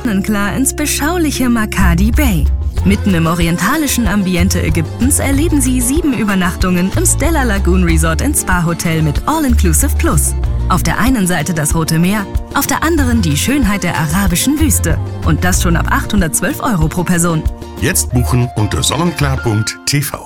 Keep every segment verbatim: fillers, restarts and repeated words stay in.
Sonnenklar ins beschauliche Makadi Bay. Mitten im orientalischen Ambiente Ägyptens erleben Sie sieben Übernachtungen im Stella Lagoon Resort and Spa Hotel mit All-Inclusive Plus. Auf der einen Seite das Rote Meer, auf der anderen die Schönheit der arabischen Wüste. Und das schon ab achthundertzwölf Euro pro Person. Jetzt buchen unter sonnenklar punkt t v.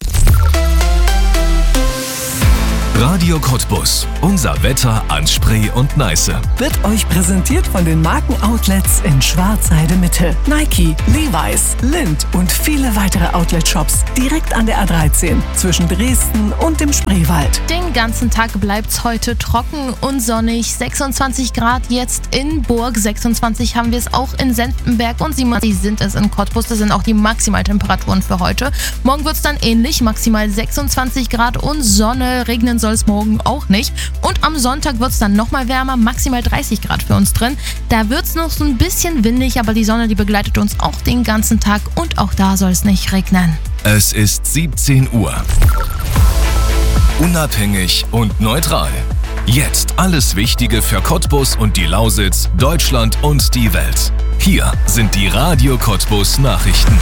Radio Cottbus. Unser Wetter an Spree und Neiße. Wird euch präsentiert von den Markenoutlets in Schwarzheide Mitte. Nike, Levi's, Lindt und viele weitere Outlet-Shops direkt an der A dreizehn zwischen Dresden und dem Spreewald. Den ganzen Tag bleibt's heute trocken und sonnig. sechsundzwanzig Grad jetzt in Burg, sechsundzwanzig haben wir es auch in Senftenberg und siebenundzwanzig sind es in Cottbus. Das sind auch die Maximaltemperaturen für heute. Morgen wird's dann ähnlich, maximal sechsundzwanzig Grad und Sonne. Regnen soll es morgen auch nicht. Und am Sonntag wird es dann nochmal wärmer, maximal dreißig Grad für uns drin. Da wird es noch so ein bisschen windig, aber die Sonne, die begleitet uns auch den ganzen Tag und auch da soll es nicht regnen. Es ist siebzehn Uhr. Unabhängig und neutral. Jetzt alles Wichtige für Cottbus und die Lausitz, Deutschland und die Welt. Hier sind die Radio Cottbus Nachrichten.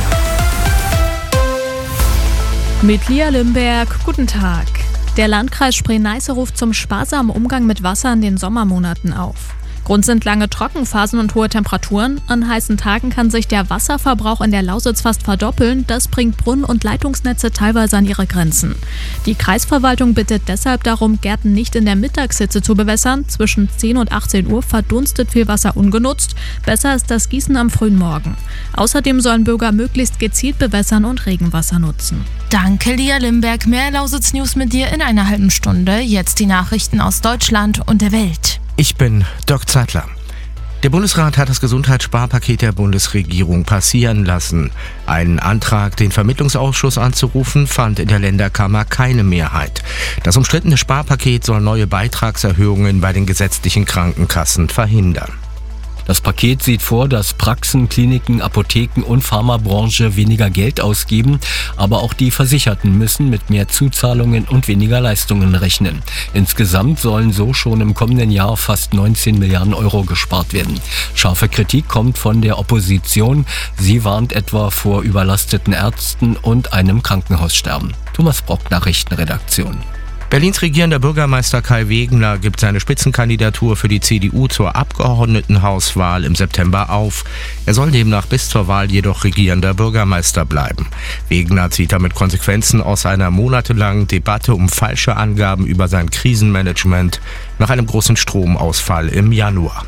Mit Lia Limberg, guten Tag. Der Landkreis Spree-Neiße ruft zum sparsamen Umgang mit Wasser in den Sommermonaten auf. Grund sind lange Trockenphasen und hohe Temperaturen. An heißen Tagen kann sich der Wasserverbrauch in der Lausitz fast verdoppeln. Das bringt Brunnen- und Leitungsnetze teilweise an ihre Grenzen. Die Kreisverwaltung bittet deshalb darum, Gärten nicht in der Mittagshitze zu bewässern. Zwischen zehn und achtzehn Uhr verdunstet viel Wasser ungenutzt. Besser ist das Gießen am frühen Morgen. Außerdem sollen Bürger möglichst gezielt bewässern und Regenwasser nutzen. Danke, Lia Limberg. Mehr Lausitz-News mit dir in einer halben Stunde. Jetzt die Nachrichten aus Deutschland und der Welt. Ich bin Dirk Zeitler. Der Bundesrat hat das Gesundheitssparpaket der Bundesregierung passieren lassen. Ein Antrag, den Vermittlungsausschuss anzurufen, fand in der Länderkammer keine Mehrheit. Das umstrittene Sparpaket soll neue Beitragserhöhungen bei den gesetzlichen Krankenkassen verhindern. Das Paket sieht vor, dass Praxen, Kliniken, Apotheken und Pharmabranche weniger Geld ausgeben, aber auch die Versicherten müssen mit mehr Zuzahlungen und weniger Leistungen rechnen. Insgesamt sollen so schon im kommenden Jahr fast neunzehn Milliarden Euro gespart werden. Scharfe Kritik kommt von der Opposition. Sie warnt etwa vor überlasteten Ärzten und einem Krankenhaussterben. Thomas Brock, Nachrichtenredaktion. Berlins regierender Bürgermeister Kai Wegener gibt seine Spitzenkandidatur für die C D U zur Abgeordnetenhauswahl im September auf. Er soll demnach bis zur Wahl jedoch regierender Bürgermeister bleiben. Wegener zieht damit Konsequenzen aus einer monatelangen Debatte um falsche Angaben über sein Krisenmanagement nach einem großen Stromausfall im Januar.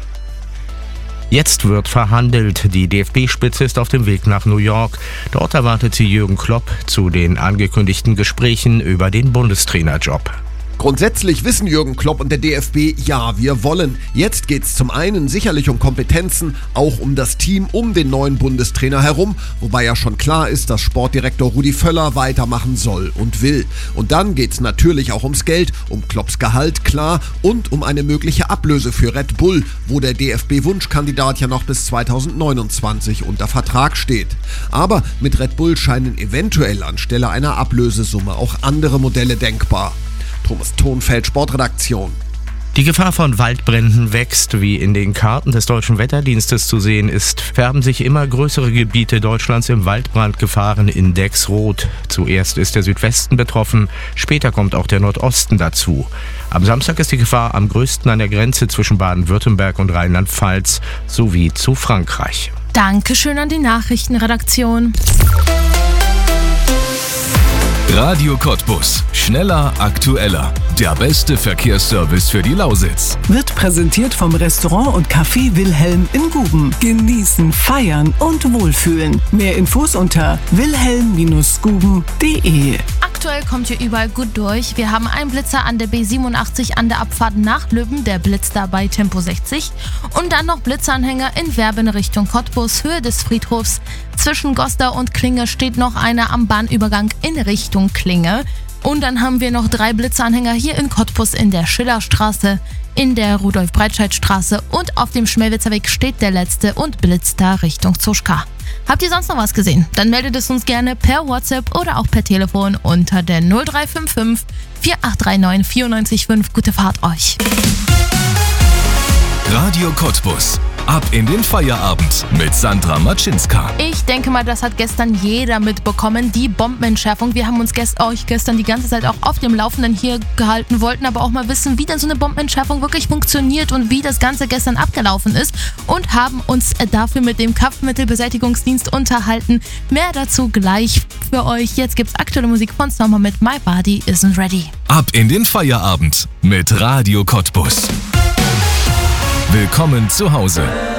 Jetzt wird verhandelt. Die D F B-Spitze ist auf dem Weg nach New York. Dort erwartet sie Jürgen Klopp zu den angekündigten Gesprächen über den Bundestrainerjob. Grundsätzlich wissen Jürgen Klopp und der D F B, ja, wir wollen. Jetzt geht's zum einen sicherlich um Kompetenzen, auch um das Team um den neuen Bundestrainer herum, wobei ja schon klar ist, dass Sportdirektor Rudi Völler weitermachen soll und will. Und dann geht's natürlich auch ums Geld, um Klopps Gehalt, klar, und um eine mögliche Ablöse für Red Bull, wo der D F B-Wunschkandidat ja noch bis zweitausendneunundzwanzig unter Vertrag steht. Aber mit Red Bull scheinen eventuell anstelle einer Ablösesumme auch andere Modelle denkbar. Thomas Thonfeld, Sportredaktion. Die Gefahr von Waldbränden wächst. Wie in den Karten des Deutschen Wetterdienstes zu sehen ist, färben sich immer größere Gebiete Deutschlands im Waldbrandgefahrenindex rot. Zuerst ist der Südwesten betroffen, später kommt auch der Nordosten dazu. Am Samstag ist die Gefahr am größten an der Grenze zwischen Baden-Württemberg und Rheinland-Pfalz sowie zu Frankreich. Dankeschön an die Nachrichtenredaktion. Radio Cottbus. Schneller, aktueller. Der beste Verkehrsservice für die Lausitz. Wird präsentiert vom Restaurant und Café Wilhelm in Guben. Genießen, feiern und wohlfühlen. Mehr Infos unter wilhelm Bindestrich guben Punkt de. Aktuell kommt hier überall gut durch. Wir haben einen Blitzer an der B siebenundachtzig an der Abfahrt nach Lübben, der blitzt dabei Tempo sechzig. Und dann noch Blitzeranhänger in Werben in Richtung Cottbus, Höhe des Friedhofs. Zwischen Goslar und Klinge steht noch einer am Bahnübergang in Richtung Klinge. Und dann haben wir noch drei Blitzeranhänger hier in Cottbus in der Schillerstraße, in der Rudolf-Breitscheid-Straße und auf dem Schmelwitzer Weg steht der letzte und blitzt da Richtung Zuschka. Habt ihr sonst noch was gesehen? Dann meldet es uns gerne per WhatsApp oder auch per Telefon unter der null drei fünf fünf vier acht drei neun vier neun fünf. Gute Fahrt euch! Radio Cottbus. Ab in den Feierabend mit Sandra Matschinska. Ich denke mal, das hat gestern jeder mitbekommen, die Bombenentschärfung. Wir haben uns gest- euch gestern die ganze Zeit auch auf dem Laufenden hier gehalten, wollten aber auch mal wissen, wie denn so eine Bombenentschärfung wirklich funktioniert und wie das Ganze gestern abgelaufen ist und haben uns dafür mit dem Kampfmittelbeseitigungsdienst unterhalten. Mehr dazu gleich für euch. Jetzt gibt's aktuelle Musik von Summer mit My Body Isn't Ready. Ab in den Feierabend mit Radio Cottbus. Willkommen zu Hause.